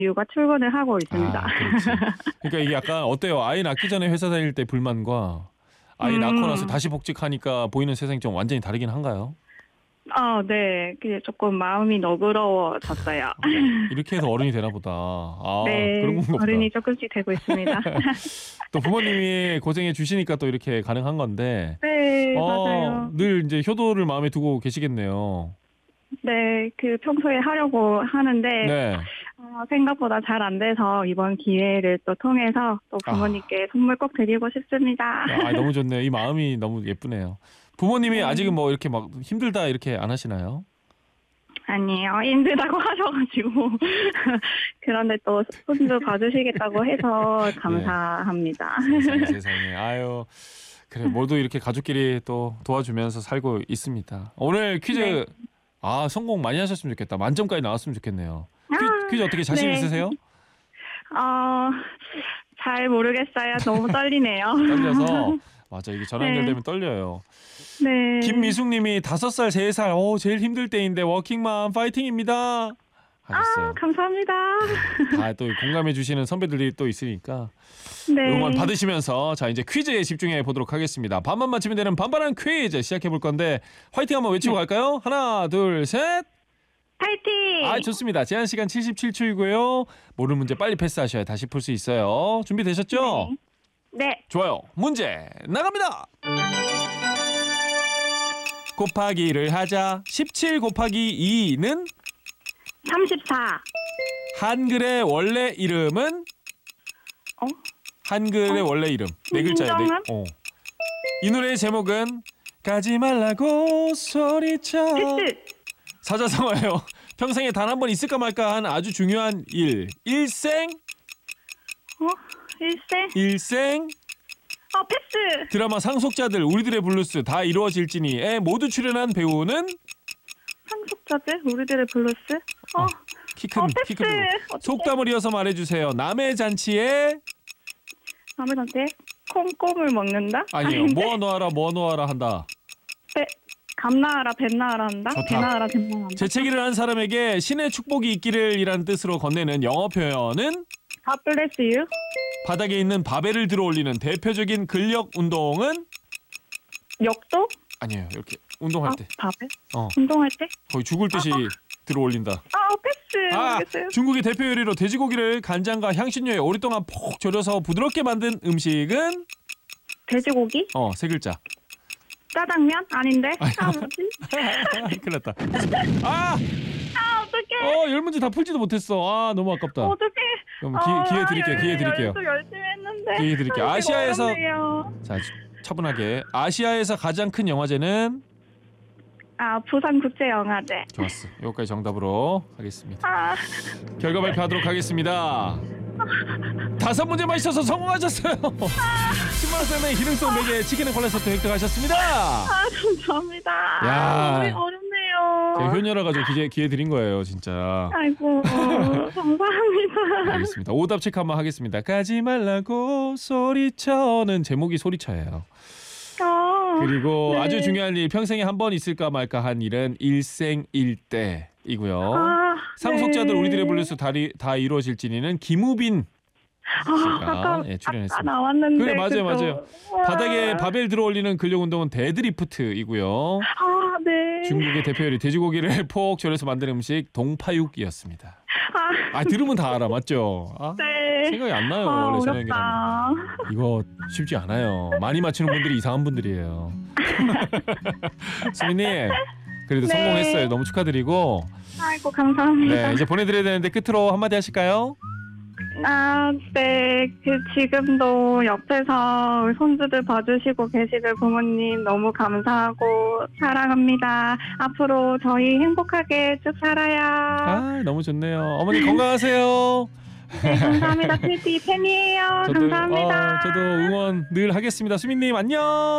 이유가 출근을 하고 있습니다. 그렇지. 그러니까 이게 약간 어때요? 아이 낳기 전에 회사 다닐 때 불만과 아이 낳고 나서 다시 복직하니까 보이는 세상이 좀 완전히 다르긴 한가요? 네. 그게 조금 마음이 너그러워졌어요. 이렇게 해서 어른이 되나 보다. 네. 그런 건가 보다. 어른이 조금씩 되고 있습니다. 또 부모님이 고생해 주시니까 또 이렇게 가능한 건데. 네, 맞아요. 늘 이제 효도를 마음에 두고 계시겠네요. 네, 평소에 하려고 하는데 네. 생각보다 잘 안 돼서 이번 기회를 또 통해서 또 부모님께 선물 꼭 드리고 싶습니다. 너무 좋네요. 이 마음이 너무 예쁘네요. 부모님이 아직은 뭐 이렇게 막 힘들다 이렇게 안 하시나요? 아니에요. 힘들다고 하셔가지고 그런데 또 손주 봐주시겠다고 해서 감사합니다. 세상에. 아유. 그래 모두 이렇게 가족끼리 또 도와주면서 살고 있습니다. 오늘 퀴즈 네. 성공 많이 하셨으면 좋겠다. 만점까지 나왔으면 좋겠네요. 퀴즈 어떻게 자신 네. 있으세요? 잘 모르겠어요. 너무 떨리네요. 떨려서 맞아 이게 전화 연결되면 떨려요. 네. 김미숙님이 5살, 3살 제일 힘들 때인데 워킹맘 파이팅입니다 하셨어요. 감사합니다. 다 또 공감해 주시는 선배들이 또 있으니까 네. 응원 받으시면서 자 이제 퀴즈에 집중해 보도록 하겠습니다. 반만 맞히면 되는 반반한 퀴즈 시작해 볼 건데 화이팅 한번 외치고 갈까요? 하나 둘 셋. 파이팅! 좋습니다. 제한 시간 77초이고요. 모르는 문제 빨리 패스하셔야 다시 풀 수 있어요. 준비되셨죠? 네. 좋아요. 문제 나갑니다. 곱하기를 하자. 17 곱하기 2는 34. 한글의 원래 이름은? 한글의 원래 이름. 네 글자예요. 이 노래의 제목은 가지 말라고 소리쳐. 패스. 사자성어예요. 평생에 단 한 번 있을까 말까 한 아주 중요한 일. 일생? 일생? 패스. 드라마 상속자들, 우리들의 블루스 다 이루어질지니에 모두 출연한 배우는? 상속자들, 우리들의 블루스. 키 큰 패스. 배우. 속담을 이어서 말해주세요. 남의 잔치에? 아무런데 콩고물 먹는다? 아니에요. 뭐 놓아라 한다. 감나하라 뱃나하라 한다? 좋다. 배나하라 뱃나하라 한다? 재채기를 한 사람에게 신의 축복이 있기를 이라는 뜻으로 건네는 영어 표현은? God bless you. 바닥에 있는 바벨을 들어 올리는 대표적인 근력 운동은? 역도? 아니에요. 이렇게 운동할 때. 바벨? 어. 운동할 때? 거의 죽을 듯이 들어 올린다. 패스. 모르겠어요. 중국의 대표 요리로 돼지고기를 간장과 향신료에 오랫동안 푹 졸여서 부드럽게 만든 음식은? 돼지고기? 세 글자. 짜장면? 아닌데? 뭐지? 큰일 났다. 어떡해. 10문제 다 풀지도 못했어. 너무 아깝다. 어떡해. 그럼 기회 드릴게요. 열심히 했는데. 기회 드릴게요. 이거 아시아에서 어렵네요. 자, 차분하게. 아시아에서 가장 큰 영화제는? 부산국제영화제. 좋았어. 여기까지 정답으로 하겠습니다. 결과 발표하도록 하겠습니다. 5문제 맞히셔서 성공하셨어요. 10만 원 상당의 기능성 베개 치킨의 콜라 세트 획득하셨습니다. 감사합니다. 야. 어렵네요. 제가 효녀라가지고 기회 드린 거예요, 진짜. 아이고, 감사합니다. 알겠습니다. 오답 체크 한번 하겠습니다. 가지 말라고 소리쳐는 제목이 소리쳐예요. 그리고 네. 아주 중요한 일, 평생에 한 번 있을까 말까 한 일은 일생일대이고요. 상속자들 네. 우리들의 블루스 다 이루어질지니는 김우빈 씨가 출연했습니다. 아까 나왔는데. 그래 맞아요. 바닥에 바벨 들어 올리는 근력 운동은 데드리프트이고요. 네. 중국의 대표 요리 돼지고기를 폭 절여서 만든 음식 동파육이었습니다. 들으면 다 알아 맞죠? 네. 생각이 안 나요. 원래 전화 어렵다. 연결하면. 이거 쉽지 않아요. 많이 맞히는 분들이 이상한 분들이에요. 수민님 그래도 네. 성공했어요. 너무 축하드리고. 아이고, 감사합니다. 네, 이제 보내드려야 되는데 끝으로 한마디 하실까요? 네. 지금도 옆에서 손주들 봐주시고 계시는 부모님 너무 감사하고 사랑합니다. 앞으로 저희 행복하게 쭉 살아요. 너무 좋네요. 어머니 건강하세요. 네, 감사합니다. PD 팬이에요. 감사합니다. 저도 응원 늘 하겠습니다. 수민님 안녕.